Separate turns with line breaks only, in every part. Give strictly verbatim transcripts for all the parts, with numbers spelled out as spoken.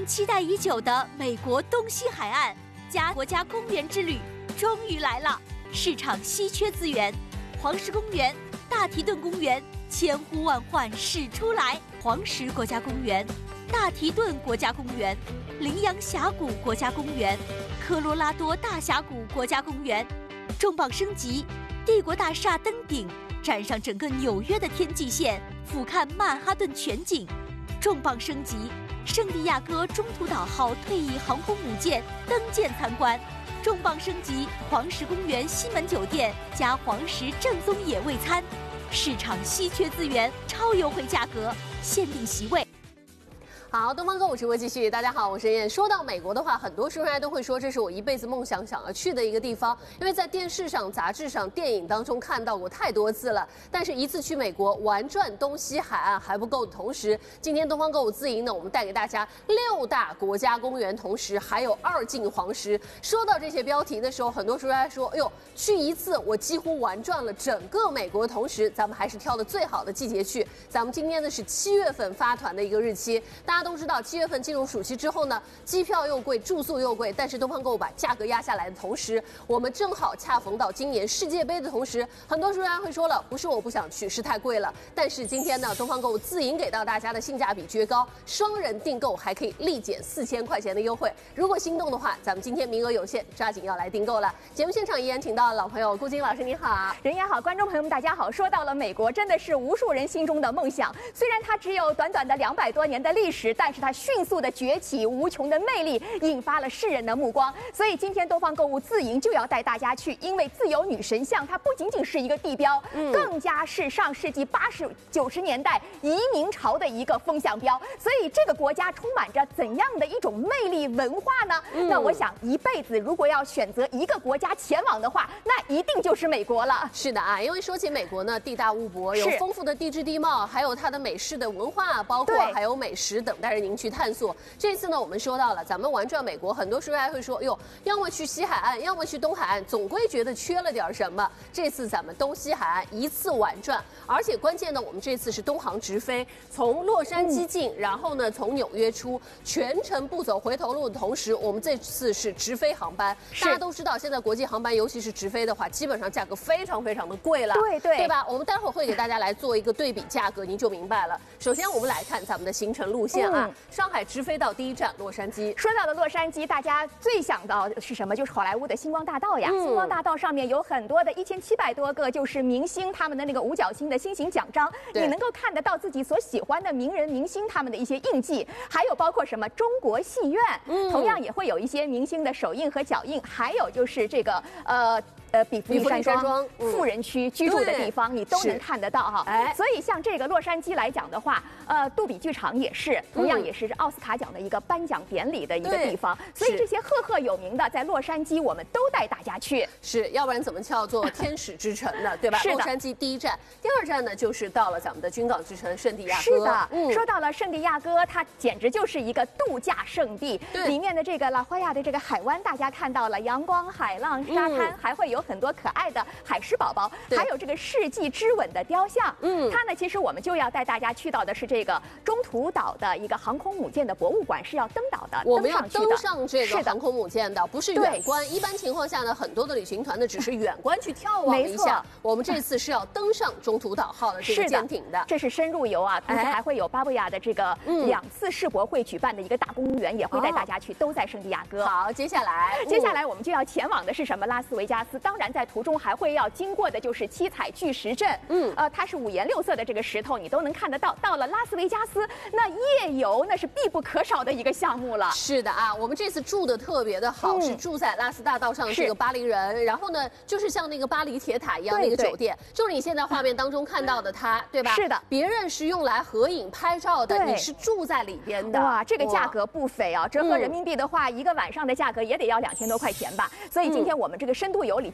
您期待已久的美国东西海岸加国家公园之旅终于来了。市场稀缺资源，黄石公园、大提顿公园千呼万唤始出来。黄石国家公园、大提顿国家公园、羚羊峡谷国家公园、科罗拉多大峡谷国家公园，重磅升级，帝国大厦登顶，站上整个纽约的天际线，俯瞰曼哈顿全景。重磅升级，圣地亚哥中途岛号退役航空母舰登舰参观。重磅升级，黄石公园西门酒店加黄石正宗野味餐，市场稀缺资源，超优惠价格，限定席位。
好，东方购物直播继续。大家好，我是燕。说到美国的话，很多书上都会说这是我一辈子梦想想要去的一个地方，因为在电视上、杂志上、电影当中看到过太多次了。但是，一次去美国玩转东西海岸还不够的同时，今天东方购物自营呢，我们带给大家六大国家公园，同时还有二进黄石。说到这些标题的时候，很多书上说，哎呦，去一次我几乎玩转了整个美国，同时咱们还是挑的最好的季节去。咱们今天呢是七月份发团的一个日期，大家。大家都知道，七月份进入暑期之后呢，机票又贵，住宿又贵。但是东方购物把价格压下来的同时，我们正好恰逢到今年世界杯的同时，很多熟人会说了，不是我不想去，是太贵了。但是今天呢，东方购物自营给到大家的性价比绝高，双人订购还可以立减四千块钱的优惠。如果心动的话，咱们今天名额有限，抓紧要来订购了。节目现场依然请到老朋友顾金老师，你好。
人也好，观众朋友们大家好。说到了美国，真的是无数人心中的梦想。虽然它只有短短的两百多年的历史。但是它迅速的崛起，无穷的魅力引发了世人的目光。所以今天东方购物自营就要带大家去，因为自由女神像它不仅仅是一个地标，嗯、更加是上世纪八十九十年代移民潮的一个风向标。所以这个国家充满着怎样的一种魅力文化呢？嗯、那我想一辈子如果要选择一个国家前往的话，那一定就是美国了。
是的啊，因为说起美国呢，地大物博，有丰富的地质地貌，还有它的美式的文化，包括还有美食等待着您去探索。这次呢，我们说到了，咱们玩转美国，很多书还会说，哟，要么去西海岸，要么去东海岸，总归觉得缺了点什么。这次咱们东西海岸一次玩转，而且关键呢，我们这次是东航直飞，从洛杉矶进，嗯、然后呢从纽约出，全程不走回头路的同时，我们这次是直飞航班。大家都知道，现在国际航班，尤其是直飞的话，基本上价格非常非常的贵了，
对对，
对吧？我们待会儿会给大家来做一个对比价格，您就明白了。首先，我们来看咱们的行程路线啊。嗯上海直飞到第一站洛杉矶。
说到了洛杉矶，大家最想到的是什么？就是好莱坞的星光大道呀。嗯、星光大道上面有很多的一千七百多个，就是明星他们的那个五角星的星形奖章，你能够看得到自己所喜欢的名人明星他们的一些印记，还有包括什么中国戏院，嗯、同样也会有一些明星的手印和脚印，还有就是这个呃。呃，比弗利山庄富人区居住的地方，你都能看得到哈。哎，所以像这个洛杉矶来讲的话，呃，杜比剧场也是，同样也是奥斯卡奖的一个颁奖典礼的一个地方。所以这些赫赫有名的，在洛杉矶我们都带大家去。
是，要不然怎么叫做天使之城呢？对吧？
是的。
洛杉矶第一站，第二站呢就是到了咱们的军港之城圣地亚哥。
是的，嗯、说到了圣地亚哥，它简直就是一个度假胜地。里面的这个拉花亚的这个海湾，大家看到了阳光、海浪、沙滩，嗯、还会有很多可爱的海狮宝宝，还有这个世纪之吻的雕像。嗯，它呢，其实我们就要带大家去到的是这个中途岛的一个航空母舰的博物馆，是要登岛的。
我们要登上这个航空母舰的，不是远观。一般情况下呢，很多的旅行团呢只是远观去眺望一下。我们这次是要登上中途岛号的这个舰艇的，
这是深入游啊，同时还会有巴布亚的这个两次世博会举办的一个大公园，也会带大家去，都在圣地亚哥。
好，接下来，
接下来我们就要前往的是什么？拉斯维加斯。当然在途中还会要经过的就是七彩巨石阵，嗯，呃，它是五颜六色的这个石头，你都能看得到。到了拉斯维加斯，那夜游那是必不可少的一个项目了。
是的啊，我们这次住的特别的好，嗯、是住在拉斯大道上这个巴黎人，然后呢，就是像那个巴黎铁塔一样的一个酒店，就是你现在画面当中看到的它，对吧？
是的，
别人是用来合影拍照的，你是住在里边的。
哇，这个价格不菲啊，折合人民币的话，嗯、一个晚上的价格也得要两千多块钱吧。所以今天我们这个深度游里就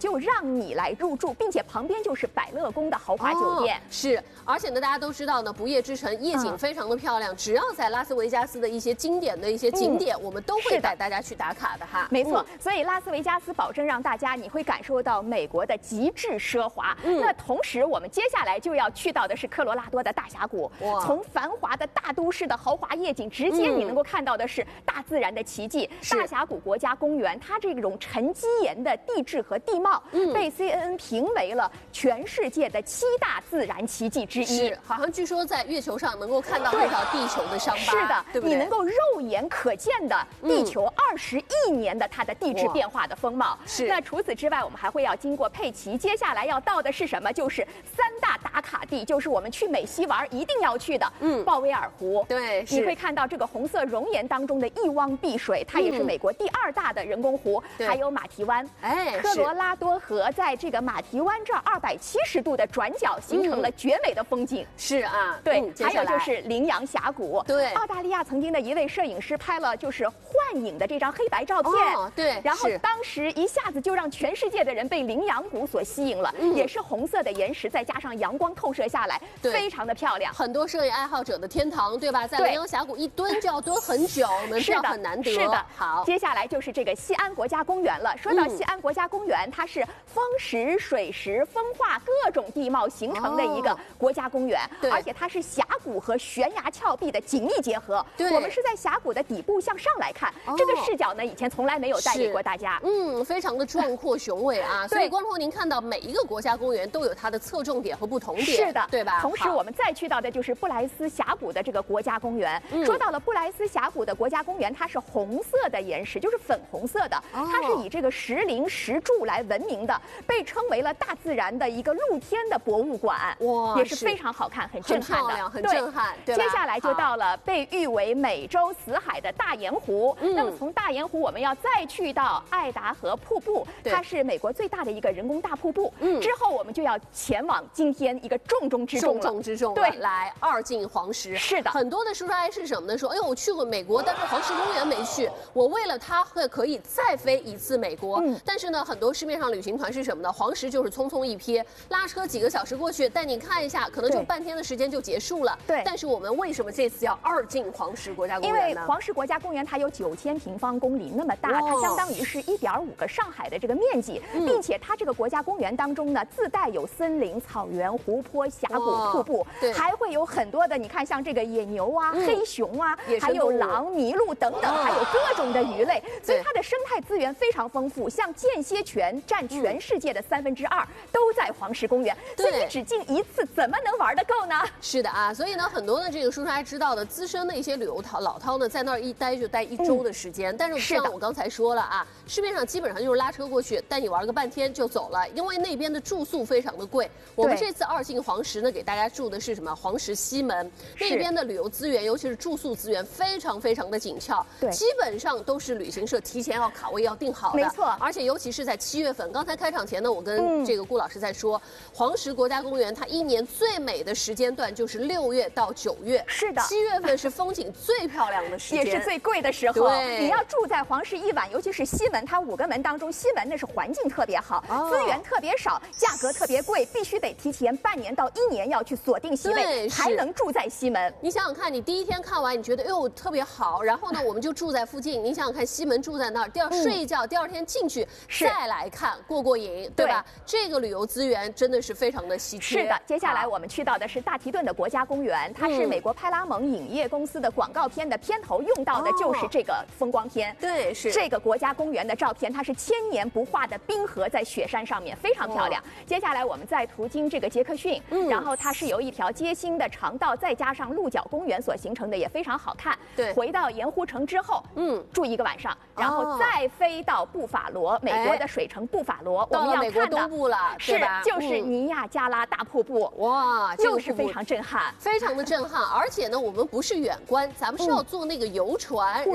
就让你来入住，并且旁边就是百乐宫的豪华酒店。
哦、是，而且呢，大家都知道呢，不夜之城夜景非常的漂亮，嗯、只要在拉斯维加斯的一些经典的一些景点，嗯、我们都会带大家去打卡的哈。
没错，嗯、所以拉斯维加斯保证让大家你会感受到美国的极致奢华。嗯、那同时，我们接下来就要去到的是科罗拉多的大峡谷。哇！从繁华的大都市的豪华夜景，直接你能够看到的是大自然的奇迹。嗯、大峡谷国家公园，它这种沉积岩的地质和地貌，嗯、被 C N N 评为了全世界的七大自然奇迹之一。
是，好像据说在月球上能够看到这条地球的伤疤。
是的，
对不对？
你能够肉眼可见的地球二十亿年的它的地质变化的风貌。
是。
那除此之外，我们还会要经过佩奇，接下来要到的是什么？就是三大打卡地，就是我们去美西玩一定要去的，嗯，鲍威尔湖。
对，
你会看到这个红色熔岩当中的一汪碧水，它也是美国第二大的人工湖。还有马蹄湾，哎，科罗拉多河在这个马蹄湾这儿二百七十度的转角，形成了绝美的风景。
是啊，
对，还有就是羚羊峡谷。
对，
澳大利亚曾经的一位摄影师拍了就是幻影的这张黑白照片。
哦，对，
然后当时一下子就让全世界的人被羚羊谷所吸引了，嗯、也是红色的岩石，再加上阳光透射下来，非常的漂亮。
很多摄影爱好者的天堂，对吧？在羚羊峡谷一蹲就要蹲很久，门票很难得。
是的，
好，
接下来就是这个西安国家公园了。说到西安国家公园，它是风石、水石、风化各种地貌形成的一个国家公园，
对，
而且它是峡谷和悬崖峭壁的紧密结合。
对，
我们是在峡谷的底部向上来看，这个视角呢，以前从来没有带给过大家。
嗯，非常的壮阔雄伟啊。所以观众朋友，您看到每一个国家公园都有它的侧重点和不同点，
是的，
对吧？
同时，我们再去到的就是布莱斯峡谷的这个国家公园。嗯、说到了布莱斯峡谷的国家公园，它是红色的岩石，就是粉红色的，哦、它是以这个石林石柱来闻名的，被称为了大自然的一个露天的博物馆。哇，也是非常好看，很震撼的，
很震撼。对，
接下来就到了被誉为美洲死海的大盐湖。嗯、那么从大盐湖，我们要再去到爱达荷瀑布，它是美国最大的一个人工大瀑布。嗯，之后我们就要前往今天一个重中之重了，
重中之重。
对，
来二进黄石。
是的，
很多的叔叔阿姨是什么呢？说，哎呦，我去过美国，但是黄石公园没去。我为了它会可以再飞一次美国。嗯，但是呢，很多市面上旅行团是什么呢？黄石就是匆匆一瞥，拉车几个小时过去，带你看一下，可能就半天的时间就结束了。
对。
但是我们为什么这次要二进黄石国家公园呢？
因为黄石国家公园它有九千平方公里那么大，它相当于是一点五个上海的这个面积，嗯、并且它这个国家公园当中呢，自带有森林、草原、湖泊、峡谷、瀑布，还会有很多的，你看像这个野牛啊、嗯、黑熊啊，还有狼、麋鹿等等，还有各种的鱼类，所以它的生态资源非常丰富。像间歇泉占全世界的三分之二，都在黄石公园，所以你只进一次，怎么能玩得够呢？
是的啊，所以呢，很多的这个叔叔还知道的资深的一些旅游饕老饕呢，在那儿一待就待一周的时间。嗯、但是像我刚才说了啊，市面上基本上就是拉车过去，带你玩个半天就走了，因为那边的住宿非常的贵。我们这次二进黄石呢，给大家住的是什么？黄石西门那边的旅游资源，尤其是住宿资源，非常非常的紧俏。对，基本上都是旅行社提前要卡位要定好的。
没错，
而且尤其是在七月份，刚才开场前呢，我跟这个顾老师在说，嗯、黄石国家公园它一年最美的时间段就是六月到九月。
是的，
七月份是风景最漂亮的时间，
也是最贵的时候。对，你要住在黄石一晚，尤其是西门，它五个门当中，西门那是环境特别好，哦、资源特别少，价格特别贵，必须得提前半年到一年要去锁定席位，才能住在西门。
你想想看，你第一天看完，你觉得哎呦特别好，然后呢，我们就住在附近。你想想看，西门住在那儿，第二睡一觉，嗯、第二天进去再来看，过过瘾，对吧？这个旅游资源真的是非常的稀缺。
是的，接下来我们去到的是大提顿的国家公园，它是美国派拉蒙影业公司的广告片的片头用到的就是这个风光片。
对，是
这个国家公园的照片，它是千年不化的冰河在雪山上面，非常漂亮。接下来我们再途经这个杰克逊，嗯、然后它是由一条街心的长道，再加上鹿角公园所形成的，也非常好看。
对，
回到盐湖城之后，嗯，住一个晚上，然后再飞到布法罗，美国的水城布法罗，我们要
美国东部了，
是就是尼亚加拉大瀑布。哇，又是非常震撼，
非常的震撼。而且呢，我们不是远观，咱们是要坐那个游船，然后呢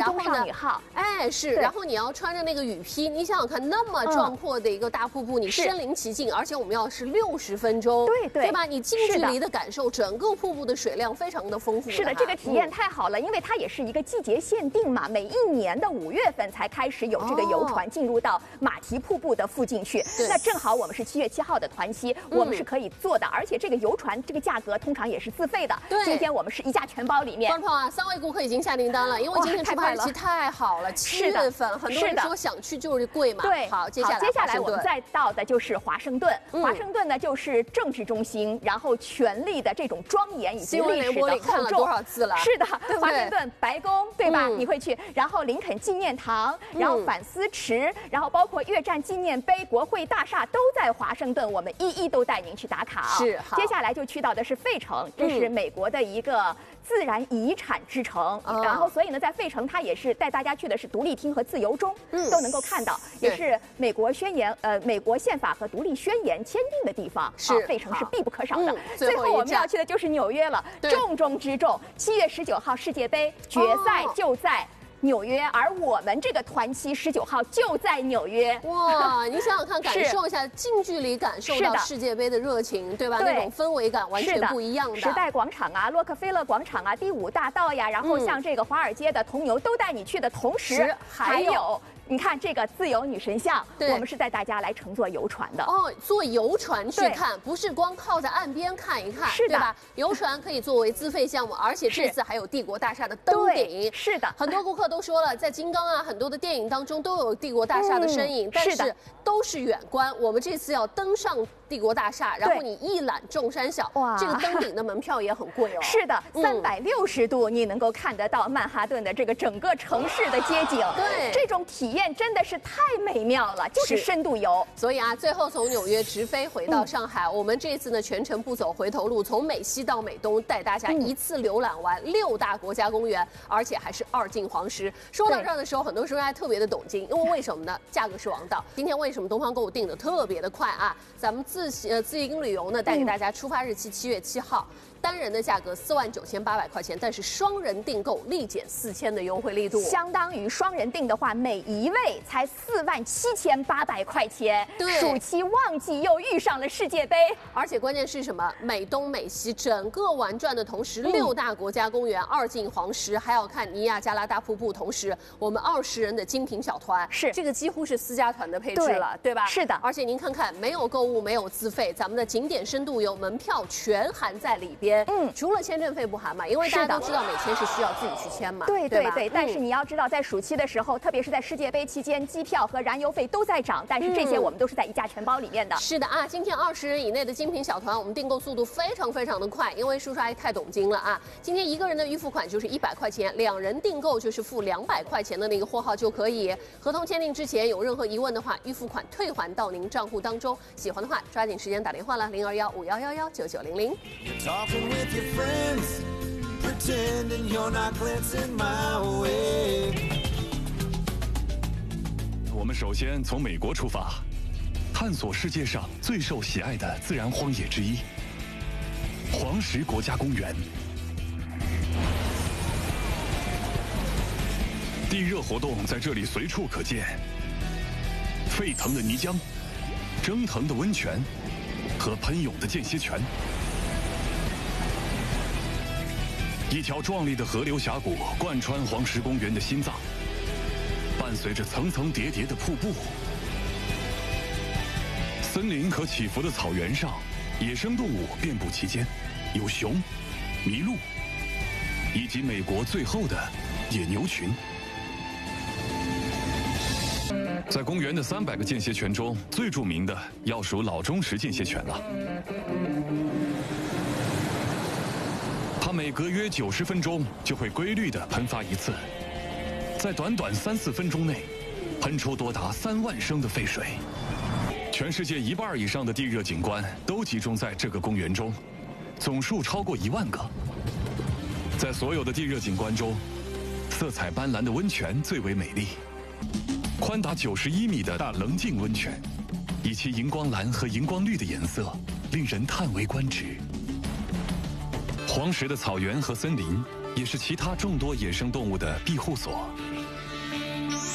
女号，
哎，是。然后你要穿着那个雨披，你想想看，那么壮阔的一个大瀑布，你身临其境，而且我们要是六十分钟，
对对，
对吧？你近距离的感受整个瀑布的水量非常的丰富。
是的，这个体验太好了，因为它也是一个季节限定嘛，每一年的五月份才开始有这个游船进入到马蹄瀑布的附近去。那正好我们是七月七号的团期，我们是可以坐的，而且这个游船这个价格通常也是自费的。
对，
今天我们是一价全包里面。
观众朋友啊，三位顾客已经下订单了，因为今天出发日期太好了，七月份很多人说想去就是贵嘛。
对，
好，接下来
接下来我们再到的就是华盛顿。华盛顿呢就是政治中心，然后权力的这种庄严以及历史的厚重。
多少次了？
是的，华盛顿白宫对吧？你会去，然后林肯纪念堂，然后反思池，然后包括越战纪念碑、国会大厦都在华盛顿，我们一一都带您去打卡。
是，
接下来就去到的是费城，这是美国的一个自然遗产之城，然后所以呢，在费城它也是带大家去的是独立厅和自由钟，都能够看到，也是美国宣言呃美国宪法和独立宣言签订的地方，
是
费城是必不可少的。
最
后我们要去的就是纽约了，重中之重，七月十九号世界杯决赛就在纽约，而我们这个团期十九号就在纽约。
哇，你想想看，感受一下近距离感受到世界杯的热情，对吧？那种氛围感完全不一样的。
时代广场啊，洛克菲勒广场啊，第五大道呀，然后像这个华尔街的铜牛都带你去的同时，还有。你看这个自由女神像，我们是带大家来乘坐游船的
哦，坐游船去看，不是光靠在岸边看一看，
是的，
对吧？游船可以作为自费项目，而且这次还有帝国大厦的登顶，
是的。
很多顾客都说了，在金刚啊，很多的电影当中都有帝国大厦的身影，但是都是远观。我们这次要登上帝国大厦，然后你一览众山小，哇，这个登顶的门票也很贵哦。
是的，三百六十度你能够看得到曼哈顿的这个整个城市的街景，
对，
这种体验真的是太美妙了，就是深度游。
所以啊，最后从纽约直飞回到上海，我们这次呢全程不走回头路，从美西到美东，带大家一次浏览完六大国家公园，而且还是二进黄石。说到这儿的时候，很多时候还特别的懂经，因为为什么呢？价格是王道。今天为什么东方购物定的特别的快啊？咱们自呃自营旅游呢，带给大家出发日期七月七号。单人的价格四万九千八百块钱，但是双人订购立减四千的优惠力度，
相当于双人订的话，每一位才四万七千八百块钱。
对，
暑期旺季又遇上了世界杯，
而且关键是什么？美东美西整个玩转的同时，嗯、六大国家公园、二进黄石，还要看尼亚加拉大瀑布，同时我们二十人的精品小团，
是这
个几乎是私家团的配置了， 对, 对吧？
是的，
而且您看看，没有购物，没有自费，咱们的景点深度游门票全含在里边。嗯，除了签证费不含嘛，因为大家都知道美签是需要自己去签嘛。
对对对，但是你要知道，在暑期的时候，特别是在世界杯期间，机票和燃油费都在涨，但是这些我们都是在一价全包里面的。
是的啊，今天二十人以内的精品小团，我们订购速度非常非常的快，因为叔叔阿姨太懂经了啊。今天一个人的预付款就是一百块钱，两人订购就是付两百块钱的那个货号就可以。合同签订之前有任何疑问的话，预付款退还到您账户当中。喜欢的话，抓紧时间打电话了，零二幺五幺幺幺九九零零。
Pretending you're not glancing my way.
我们首先从美国出发，探索世界上最受喜爱的自然荒野之一——黄石国家公园。地热活动在这里随处可见，沸腾的泥浆、蒸腾的温泉和喷涌的间歇泉。一条壮丽的河流峡谷贯穿黄石公园的心脏，伴随着层层叠叠的瀑布。森林和起伏的草原上，野生动物遍布其间，有熊、麋鹿，以及美国最后的野牛群。在公园的三百个间歇泉中，最著名的要数老钟石间歇泉了。它每隔约九十分钟就会规律地喷发一次，在短短三四分钟内，喷出多达三万升的废水。全世界一半以上的地热景观都集中在这个公园中，总数超过一万个。在所有的地热景观中，色彩斑斓的温泉最为美丽。宽达九十一米的大棱镜温泉，以其荧光蓝和荧光绿的颜色，令人叹为观止。黄石的草原和森林，也是其他众多野生动物的庇护所。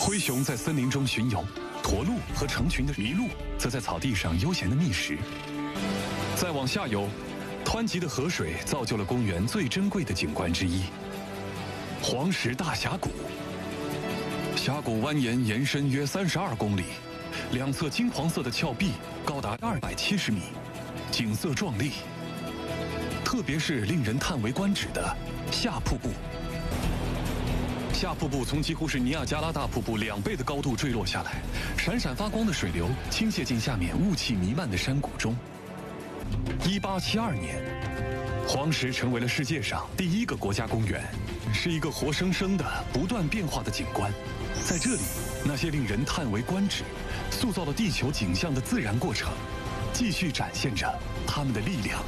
灰熊在森林中巡游，驼鹿和成群的麋鹿则在草地上悠闲地觅食。再往下游，湍急的河水造就了公园最珍贵的景观之一——黄石大峡谷。峡谷蜿蜒延伸约三十二公里，两侧金黄色的峭壁高达二百七十米，景色壮丽。特别是令人叹为观止的夏瀑布。夏瀑布从几乎是尼亚加拉大瀑布两倍的高度坠落下来，闪闪发光的水流倾泻进下面雾气弥漫的山谷中。一八七二年，黄石成为了世界上第一个国家公园，是一个活生生的、不断变化的景观。在这里，那些令人叹为观止、塑造了地球景象的自然过程，继续展现着他们的力量。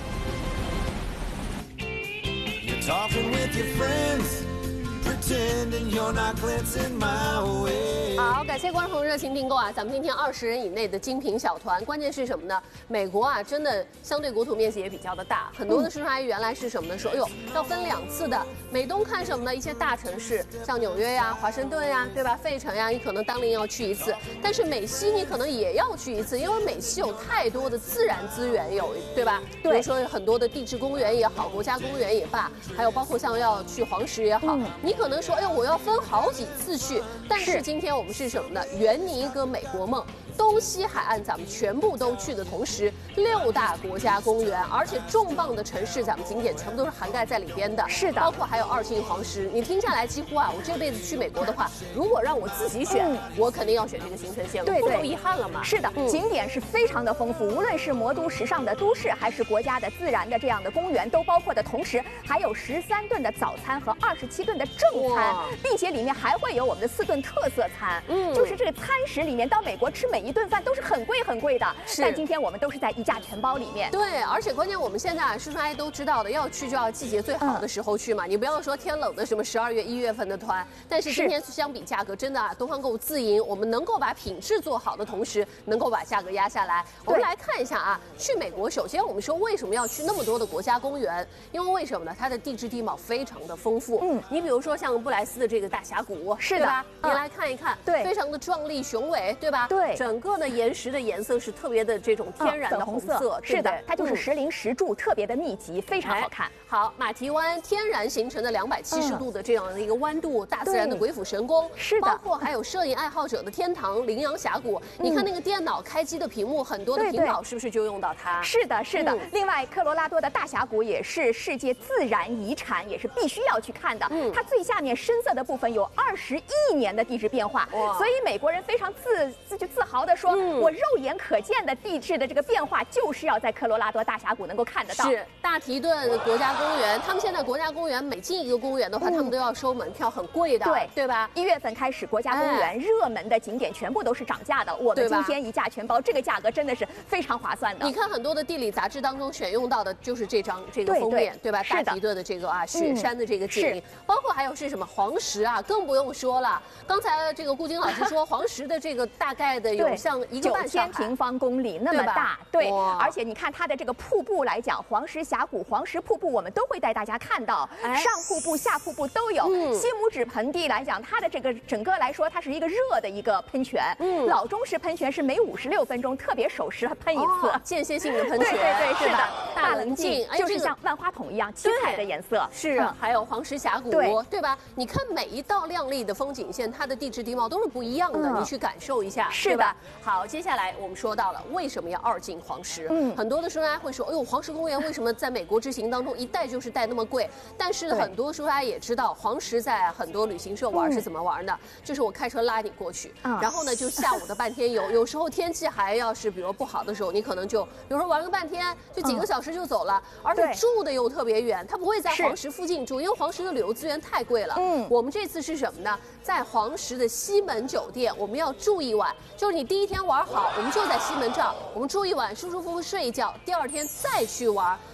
You're talking with your friends, pretending you're not glancing my way.
好，感谢观众朋友热情订购啊！咱们今天二十人以内的精品小团，关键是什么呢？美国啊，真的相对国土面积也比较的大，很多的叔叔阿姨原来是什么呢？说，哎呦，要分两次的。美东看什么呢？一些大城市，像纽约呀、华盛顿呀，对吧？费城呀，你可能当年要去一次。但是美西你可能也要去一次，因为美西有太多的自然资源有，对吧？
对。
比如说很多的地质公园也好，国家公园也罢，还有包括像要去黄石也好，嗯、你可能说，哎呦，我要分好几次去。但是今天我们是什么呢？圆你一个美国梦。东西海岸咱们全部都去的同时，六大国家公园，而且重磅的城市，咱们景点全部都是涵盖在里边的。是的，包括还有二进黄石。你听下来，几乎啊，我这辈子去美国的话，如果让我自己选，嗯、我肯定要选这个行程线路，
对对，
不留遗憾了嘛。
是的，嗯、景点是非常的丰富，无论是魔都时尚的都市，还是国家的自然的这样的公园，都包括的同时，还有十三顿的早餐和二十七顿的正餐，并且里面还会有我们的四顿特色餐。嗯，就是这个餐食里面，到美国吃每一顿饭都是很贵很贵的，但今天我们都是在一价全包里面。对，
而且关键我们现在叔叔阿姨都知道的，要去就要季节最好的时候去嘛。嗯、你不要说天冷的什么十二月、一月份的团，但是今天相比价格，真的啊，东方购物自营，我们能够把品质做好的同时，能够把价格压下来。我们来看一下啊，去美国，首先我们说为什么要去那么多的国家公园？因为为什么呢？它的地质地貌非常的丰富。嗯，你比如说像布莱斯的这个大峡谷，是的，吧？嗯、你来看一看，对，非常的壮丽雄伟，对吧？对，整个的岩石的颜色是特别的这种天然的红色，嗯、是的，它就是石林石柱，特别的密集，非常好看。好，马蹄湾天然形成的两百七十度的这样的一个弯度，大自然的鬼斧神工，是的，包括还有摄影爱好者的天堂羚羊峡谷。你看那个电脑开机的屏幕，很多的屏保是不是就用到它？是的，是的。另外，科罗拉多的大峡谷也是世界自然遗产，也是必须要去看的。嗯，它最下面深色的部分有二十亿年的地质变化，所以美国人非常自自就自豪的说，我肉眼可见的地质的这个变化，就是要在科罗拉多大峡谷能够看得到。是大提顿国家公园，他们现在国家公园每进一个公园的话，嗯、他们都要收门票，很贵的，对对吧？一月份开始，国家公园热门的景点全部都是涨价的，我们今天一价全包，这个价格真的是非常划算的。你看很多的地理杂志当中选用到的就是这张这个封面， 对, 对吧？大提顿的这个啊雪山的这个景，嗯、包括还有是什么黄石啊，更不用说了。刚才这个顾晶老师说，黄石的这个大概的有像一个半九千平方公里那么大，对，而且你看它的这个瀑布来讲，黄石峡谷、黄石瀑布，我们都会带大家看到，哎、上瀑布、下瀑布都有。嗯、西拇指盆地来讲，它的这个整个来说，它是一个热的一个喷泉。嗯，老中式喷泉是每五十六分钟特别守时喷一次，哦、间歇性的喷泉。对对对，是的，大棱镜，哎、就是像万花筒一样七彩的颜色。是，嗯、还有黄石峡谷，对, 对吧？你看每一道亮丽的风景线，它的地质地貌都是不一样的，嗯、你去感受一下，是吧？好，接下来我们说到了为什么要二进黄石。嗯，很多的叔叔阿姨会说，哎呦，黄石公园为什么在美国之行当中一带就是带那么贵？但是很多叔叔阿姨也知道，黄石在很多旅行社玩是怎么玩的，嗯、就是我开车拉你过去，嗯、然后呢就下午的半天游，有时候天气还要是比如不好的时候，你可能就比如说玩个半天，就几个小时就走了，嗯、而且住的又特别远，它不会在黄石附近住，因为黄石的旅游资源太贵了。嗯，我们这次是什么呢？在黄石的西门酒店，我们要住一晚，就是你第一天玩好，我们就在西门这儿，我们住一晚，舒舒服服睡一觉，第二天再去玩。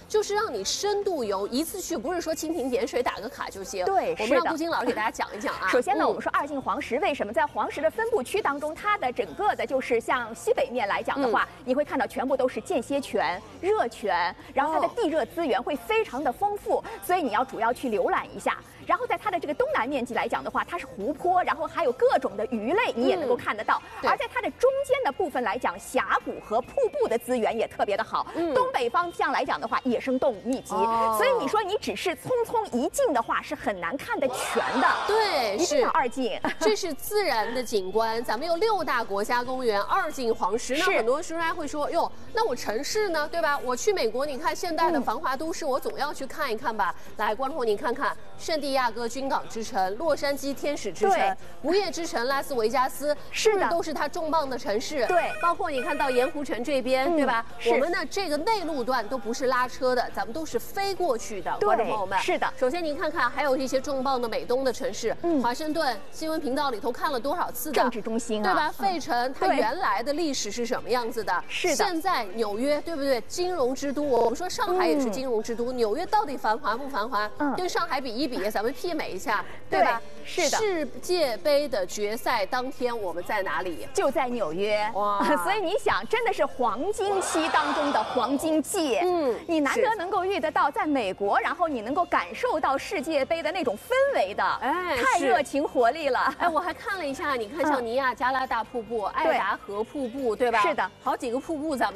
就是让你深度游，一次去不是说蜻蜓点水打个卡就行。
对，
我们让杜金老师给大家讲一讲啊。
首先呢，我们说二进黄石为什么在黄石的分布区当中，它的整个的就是像西北面来讲的话，你会看到全部都是间歇泉、热泉，然后它的地热资源会非常的丰富，所以你要主要去浏览一下。然后在它的这个东南面积来讲的话，它是湖泊，然后还有各种的鱼类，你也能够看得到。
嗯、
而在它的中间的部分来讲，峡谷和瀑布的资源也特别的好。嗯、东北方向来讲的话，野生动物密集，哦、所以你说你只是匆匆一进的话，是很难看得全的。
对，
一定要二进。
这是自然的景观，咱们有六大国家公园，二进黄石。那很多时候还会说，哟，那我城市呢，对吧？我去美国，你看现代的繁华都市，嗯、我总要去看一看吧。来，观众朋友，你看看圣地亚哥军港之城、洛杉矶天使之城、不夜之城拉斯维加斯，
是的，
都是它重磅的城市。
对，
包括你看到盐湖城这边，嗯、对吧？我们呢这个内陆段都不是拉车的，咱们都是飞过去的。观众朋友们，
是的。
首先您看看，还有一些重磅的美东的城市，嗯、华盛顿新闻频道里头看了多少次的
政治中心啊，
对吧？费城它原来的历史是什么样子的？
是的。
现在纽约对不对？金融之都，我们说上海也是金融之都，嗯、纽约到底繁华不繁华？嗯，跟上海比一比，咱们媲美一下。对吧？
是的。
世界杯的决赛当天，我们在哪里？
就在纽约。哇！所以你想，真的是黄金期当中的黄金季。嗯，你难得能够遇得到，在美国，然后你能够感受到世界杯的那种氛围的，哎，太热情活力了。
哎，我还看了一下，你看像尼亚加拉大瀑布、爱达荷瀑布，对吧？
是的，
好几个瀑布咱们。